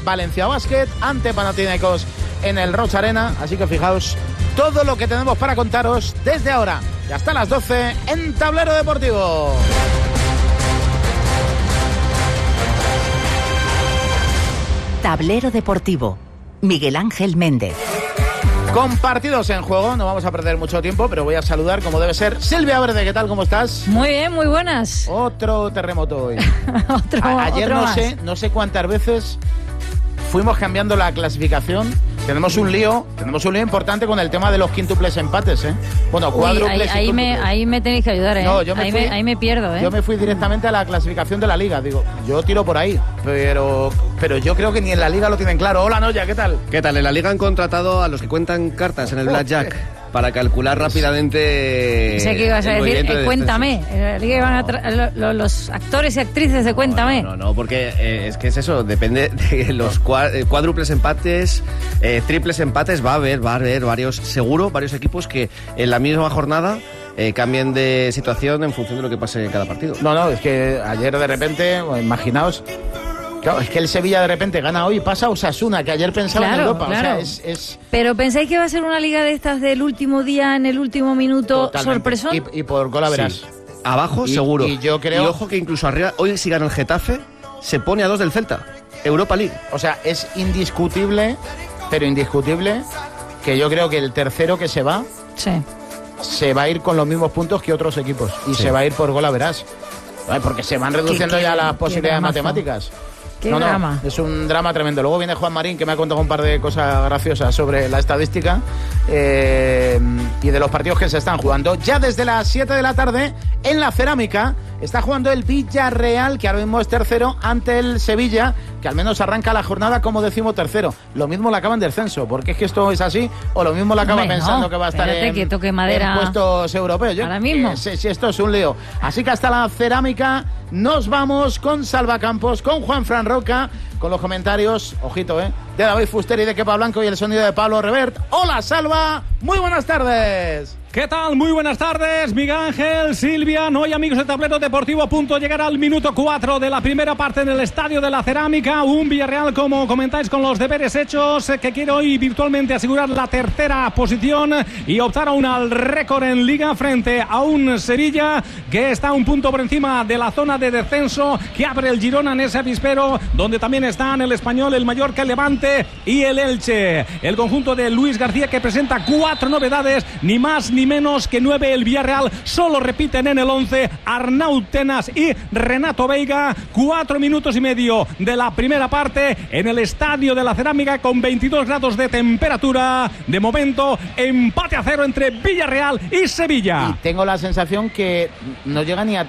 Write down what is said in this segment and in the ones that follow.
Valencia Basket ante Panathinaikos en el Roig Arena. Así que fijaos todo lo que tenemos para contaros desde ahora y hasta las 12 en Tablero Deportivo. Tablero Deportivo. Miguel Ángel Méndez. Con partidos en juego, no vamos a perder mucho tiempo, pero voy a saludar como debe ser. Silvia Verde, ¿qué tal? ¿Cómo estás? Muy bien, muy buenas. Otro terremoto hoy. Ayer otro no sé cuántas veces fuimos cambiando la clasificación. Tenemos un lío importante con el tema de los quíntuples empates, ¿eh? Bueno, cuádruples. Ahí me tenéis que ayudar, ¿eh? No, ahí me pierdo, ¿eh? Yo me fui directamente a la clasificación de la Liga. Digo, yo tiro por ahí, pero yo creo que ni en la Liga lo tienen claro. Hola, Noya, ¿qué tal? ¿Qué tal? En la Liga han contratado a los que cuentan cartas en el blackjack para calcular rápidamente. Sé que ibas a decir, cuéntame. En la Liga iban los actores y actrices de Cuéntame. No, porque es que es eso, depende de los cuádruples empates, triples empates. Va a haber varios equipos que en la misma jornada cambien de situación en función de lo que pase en cada partido. No, es que ayer de repente, imaginaos. Claro, es que el Sevilla de repente gana hoy y pasa a Osasuna, que ayer pensaba en Europa. Claro. O sea, es... Pero ¿pensáis que va a ser una liga de estas del último día, en el último minuto, sorpresón? Y por gol a verás. Sí. Abajo, seguro. Y yo creo... Y ojo que incluso arriba, hoy si gana el Getafe, se pone a 2 del Celta. Europa League. O sea, es indiscutible, que yo creo que el tercero que se va... Sí. Se va a ir con los mismos puntos que otros equipos. Y se va a ir por gol a verás. Porque se van reduciendo ya las posibilidades matemáticas. Qué drama. Es un drama tremendo. Luego viene Juan Marín, que me ha contado un par de cosas graciosas sobre la estadística y de los partidos que se están jugando. Ya desde las 7 de la tarde, en la Cerámica, está jugando el Villarreal, que ahora mismo es tercero, ante el Sevilla, que al menos arranca la jornada como 13º. Lo mismo le acaban de descenso, porque es que esto es así, o lo mismo le acaba pensando que va a estar en puestos europeos. Ahora mismo. Sí, esto es un lío. Así que hasta la Cerámica nos vamos con Salvacampos, con Juanfran Roca, con los comentarios, ojito, de David Fuster y de Kepa Blanco y el sonido de Pablo Revert. Hola, Salva, muy buenas tardes. ¿Qué tal? Muy buenas tardes, Miguel Ángel, Silvia, no hay amigos de Tablero Deportivo, a punto de llegar al minuto 4 de la primera parte en el Estadio de la Cerámica, un Villarreal, como comentáis, con los deberes hechos, que quiere hoy virtualmente asegurar la tercera posición y optar aún al récord en Liga frente a un Sevilla que está un punto por encima de la zona de descenso, que abre el Girona en ese avispero, donde también están el Español, el Mallorca, el Levante y el Elche. El conjunto de Luis García, que presenta 4 novedades, ni más ni menos que 9 el Villarreal. Solo repiten en el 11 Arnau Tenas y Renato Veiga. 4 minutos y medio de la primera parte en el Estadio de la Cerámica, con 22 grados de temperatura. De momento, empate a 0 entre Villarreal y Sevilla. Y tengo la sensación que no llega ni a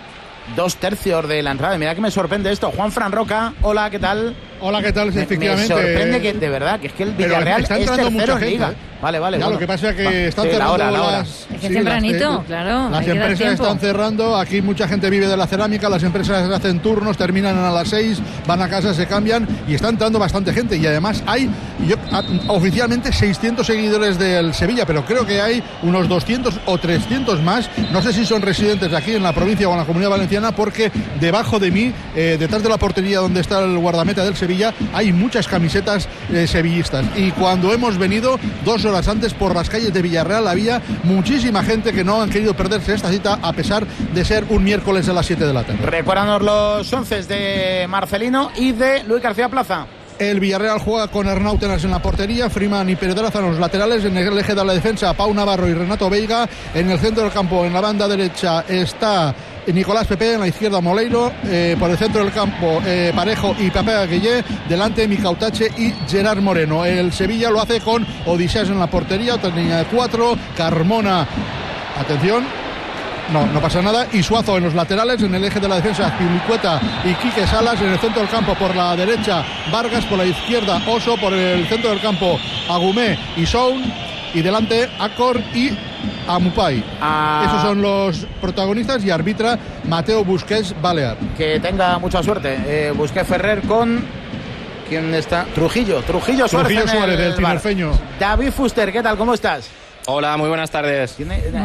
2/3 de la entrada. Mira que me sorprende esto. Juanfran Roca, hola, ¿qué tal? Hola, ¿qué tal? Efectivamente. Me sorprende que, de verdad, que es que el Villarreal está entrando mucha gente, Liga. Vale. Ya, bueno. Lo que pasa es que están cerrando la hora. Es que tempranito, claro. Las empresas están cerrando. Aquí mucha gente vive de la cerámica. Las empresas hacen turnos, terminan a las 6, van a casa, se cambian y está entrando bastante gente. Y además hay oficialmente 600 seguidores del Sevilla, pero creo que hay unos 200 o 300 más. No sé si son residentes de aquí en la provincia o en la Comunidad Valenciana, porque debajo de mí, detrás de la portería donde está el guardameta del Sevilla, hay muchas camisetas sevillistas. Y cuando hemos venido 2 horas antes, por las calles de Villarreal había muchísima gente que no han querido perderse esta cita, a pesar de ser un miércoles a las 7 de la tarde. Recuérdanos los 11 de Marcelino y de Luis García Plaza. El Villarreal juega con Arnau Tenas en la portería, Freeman y Pedraza en los laterales. En el eje de la defensa, Pau Navarro y Renato Veiga. En el centro del campo, en la banda derecha, está Nicolás Pepe, en la izquierda Moleiro, por el centro del campo Parejo y Pepe Aguillé, delante Micautache y Gerard Moreno. El Sevilla lo hace con Odiseas en la portería, otra línea de 4, Carmona, atención, no pasa nada, y Suazo en los laterales. En el eje de la defensa, Pilicueta y Quique Salas. En el centro del campo, por la derecha, Vargas, por la izquierda, Oso, por el centro del campo, Agumé y Soun, y delante Acor y Amupai. Esos son los protagonistas, y arbitra Mateo Busquets Balear. Que tenga mucha suerte Busquets Ferrer con... ¿Quién está? Trujillo Suárez del Tinerfeño. David Fuster, ¿qué tal? ¿Cómo estás? Hola, muy buenas tardes.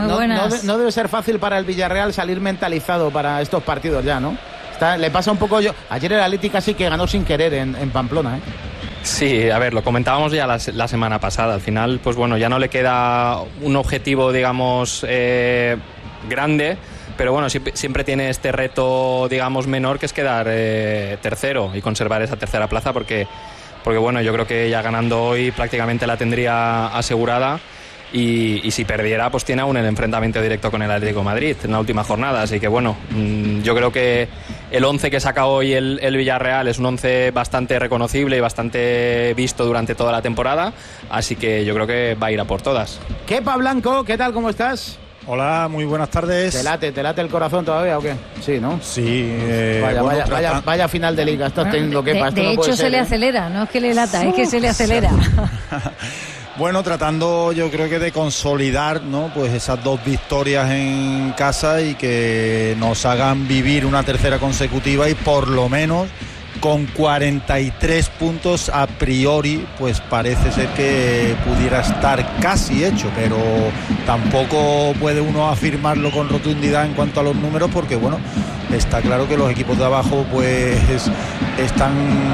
No debe ser fácil para el Villarreal salir mentalizado para estos partidos ya, ¿no? Le pasa un poco... Ayer el Athletic casi que ganó sin querer en Pamplona, Sí, a ver, lo comentábamos ya la semana pasada. Al final, pues bueno, ya no le queda un objetivo, digamos, grande, pero bueno, siempre tiene este reto, digamos, menor, que es quedar tercero y conservar esa tercera plaza, porque bueno, yo creo que ya ganando hoy prácticamente la tendría asegurada. Y si perdiera, pues tiene aún el enfrentamiento directo con el Atlético de Madrid en la última jornada. Así que bueno, yo creo que el 11 que saca hoy el Villarreal es un 11 bastante reconocible y bastante visto durante toda la temporada. Así que yo creo que va a ir a por todas. Kepa Blanco, ¿qué tal? ¿Cómo estás? Hola, muy buenas tardes. ¿Te late el corazón todavía o qué? Sí, ¿no? Sí. Vaya final de liga. Estás teniendo Kepa. De hecho, se le acelera, no es que le lata, es que se le acelera. Bueno, tratando yo creo que de consolidar, ¿no?, pues esas 2 victorias en casa y que nos hagan vivir una tercera consecutiva y por lo menos con 43 puntos a priori, pues parece ser que pudiera estar casi hecho, pero tampoco puede uno afirmarlo con rotundidad en cuanto a los números, porque bueno, está claro que los equipos de abajo pues están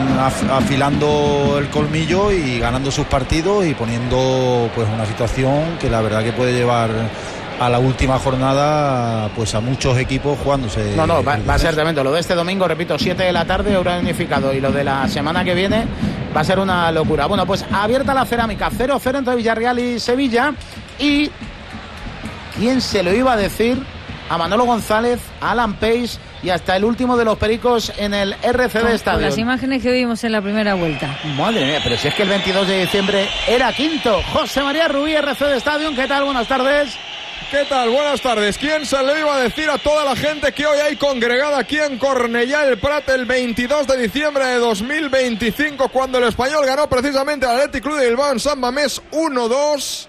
afilando el colmillo y ganando sus partidos y poniendo pues una situación que la verdad que puede llevar a la última jornada pues a muchos equipos jugándose. No, va a ser tremendo. Lo de este domingo, repito, 7 de la tarde, horario unificado, y lo de la semana que viene va a ser una locura. Bueno, pues abierta la cerámica, 0-0 entre Villarreal y Sevilla. Y ¿quién se lo iba a decir? A Manolo González, a Alan Pace y hasta el último de los pericos en el RCD Stadium. Con las imágenes que vimos en la primera vuelta. Madre mía, pero si es que el 22 de diciembre era quinto. José María Rubí, RCD Stadium, ¿qué tal? Buenas tardes. ¿Qué tal? Buenas tardes. ¿Quién se le iba a decir a toda la gente que hoy hay congregada aquí en Cornellá el Prat el 22 de diciembre de 2025, cuando el Español ganó precisamente al Athletic Club de Bilbao en San Mamés 1-2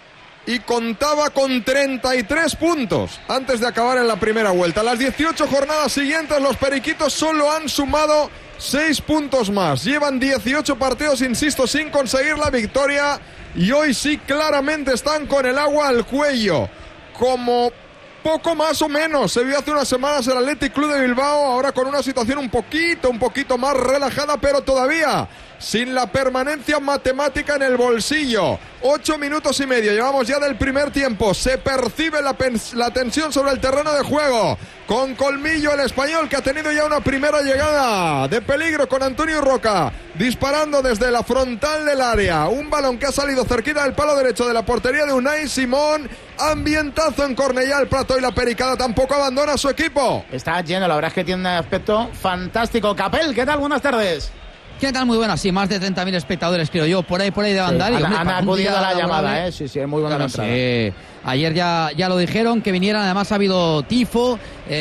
y contaba con 33 puntos antes de acabar en la primera vuelta? Las 18 jornadas siguientes los periquitos solo han sumado 6 puntos más. Llevan 18 partidos, insisto, sin conseguir la victoria. Y hoy sí claramente están con el agua al cuello. Como poco más o menos se vio hace unas semanas el Athletic Club de Bilbao, ahora con una situación un poquito más relajada, pero todavía sin la permanencia matemática en el bolsillo. 8 minutos y medio llevamos ya del primer tiempo. Se percibe la tensión sobre el terreno de juego. Con colmillo el Español, que ha tenido ya una primera llegada de peligro con Antonio Roca disparando desde la frontal del área. Un balón que ha salido cerquita del palo derecho de la portería de Unai Simón. Ambientazo en Cornellá, el Prato, y la Pericada tampoco abandona a su equipo. Está lleno, la verdad es que tiene un aspecto fantástico. Capel, ¿qué tal? Buenas tardes. ¿Qué tal? Muy buenas, sí, más de 30.000 espectadores, creo yo, por ahí de andar. Sí, han acudido a la llamada, sí, es muy buena entrada. Sí. Ayer ya lo dijeron, que vinieran, además ha habido tifo,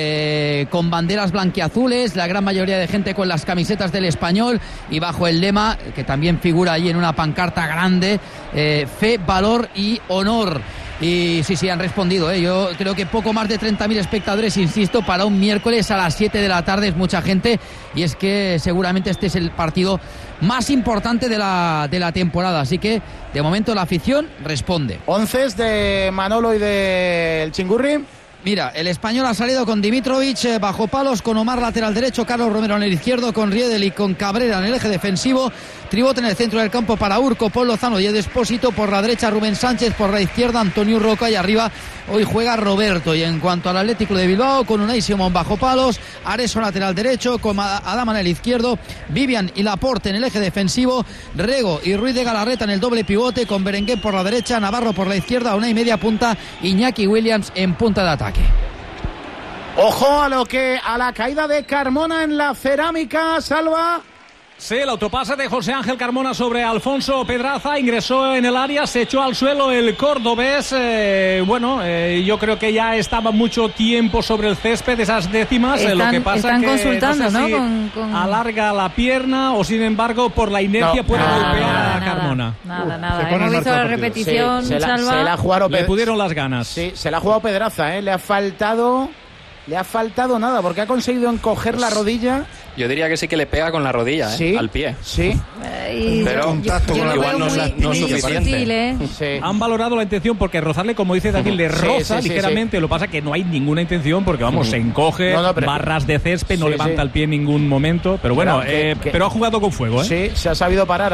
con banderas blanquiazules, la gran mayoría de gente con las camisetas del Español, y bajo el lema, que también figura ahí en una pancarta grande, fe, valor y honor. Y sí, han respondido, Yo creo que poco más de 30.000 espectadores, insisto, para un miércoles a las 7 de la tarde es mucha gente, y es que seguramente este es el partido más importante de la temporada, así que de momento la afición responde. 11 de Manolo y del Chingurri. Mira, el Español ha salido con Dimitrovic bajo palos, con Omar lateral derecho, Carlos Romero en el izquierdo, con Riedel y con Cabrera en el eje defensivo, Tribot en el centro del campo para Urco, Paul Lozano y el Expósito, por la derecha Rubén Sánchez, por la izquierda Antonio Roca, y arriba hoy juega Roberto. Y en cuanto al Atlético de Bilbao, con Unai Simón bajo palos, Areso lateral derecho, con Adama en el izquierdo, Vivian y Laporte en el eje defensivo, Rego y Ruiz de Galarreta en el doble pivote, con Berenguer por la derecha, Navarro por la izquierda, Unai media punta, Iñaki Williams en punta de ataque. Ojo a la caída de Carmona en la cerámica, Salva. Sí, el autopase de José Ángel Carmona sobre Alfonso Pedraza, ingresó en el área, se echó al suelo el cordobés. Yo creo que ya estaba mucho tiempo sobre el césped, esas décimas. Lo que pasa están que consultando, no sé si con... alarga la pierna o, sin embargo, por la inercia puede golpear a Carmona. Nada. Hemos visto la repetición, se Salva. la ha jugado Le pudieron las ganas. Sí, se la ha jugado Pedraza, Le ha faltado nada, porque ha conseguido encoger la rodilla. Yo diría que sí que le pega con la rodilla, al pie. Sí. Pero igual no es suficiente. Sí. Han valorado la intención, porque rozarle, como dice Daniel, le roza ligeramente. Lo que pasa es que no hay ninguna intención, porque se encoge, barras de césped, no levanta el pie en ningún momento. Pero bueno, pero ha jugado con fuego, Sí, se ha sabido parar.